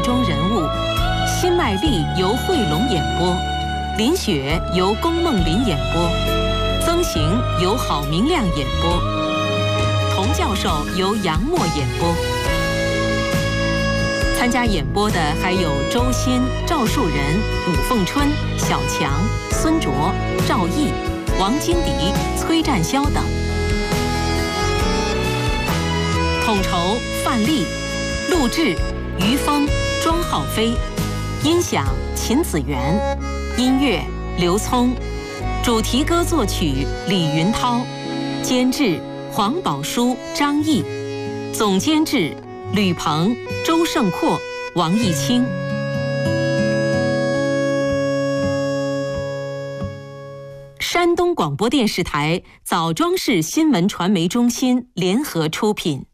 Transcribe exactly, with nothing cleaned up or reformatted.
中人物，辛麦丽由惠龙演播，林雪由龚梦麟演播，曾行由郝明亮演播，童教授由杨默演播。参加演播的还有周鑫、赵树人、武凤春、小强、孙卓、赵毅、王金迪、崔占霄等。统筹范丽，录制于峰、庄浩飞，音响秦子元，音乐刘聪，主题歌作曲李云涛，监制黄宝书、张毅，总监制吕鹏、周胜阔、王义清。山东广播电视台枣庄市新闻传媒中心联合出品。